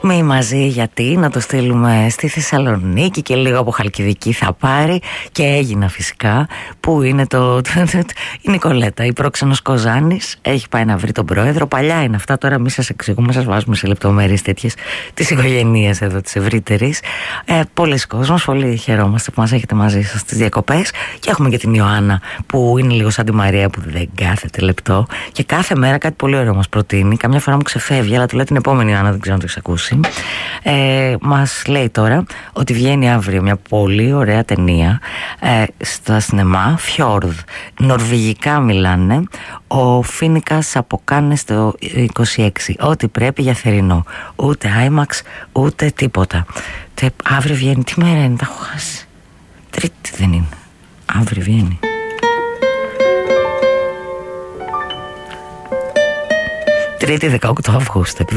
Μη μαζί, γιατί να το στείλουμε στη Θεσσαλονίκη και λίγο από Χαλκιδική θα πάρει. Και έγινα φυσικά. Πού είναι η Νικολέτα, η πρόξενος Κοζάνης. Έχει πάει να βρει τον πρόεδρο. Παλιά είναι αυτά, τώρα μη σας εξηγούμε, σας βάζουμε σε λεπτομέρειες τέτοιες της οικογένειας εδώ της ευρύτερης. Πολλοί κόσμος, πολύ χαιρόμαστε που μας έχετε μαζί σας στις διακοπές. Και έχουμε και την Ιωάννα που είναι λίγο σαν τη Μαρία που δεν κάθεται λεπτό και κάθε μέρα κάτι πολύ ωραίο μας προτείνει. Καμιά φορά μου ξεφεύγει, αλλά του λέω την επόμενη Ιωάννα, δεν ξέρω αν το έχεις ακούσει. Μας λέει τώρα ότι βγαίνει αύριο μια πολύ ωραία ταινία στα σινεμά, Fjord. Νορβηγικά μιλάνε. Ο Φίνικας από Κάνες το 26. Ό,τι πρέπει για θερινό. Ούτε IMAX ούτε τίποτα. Αύριο βγαίνει, τι μέρα είναι, τα έχω χάσει. Τρίτη δεν είναι. Αύριο βγαίνει. Τρίτη 18 Αυγούστου.